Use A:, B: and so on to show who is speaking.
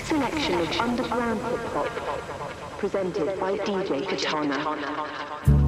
A: selection of underground hip-hop presented by DJ Katana.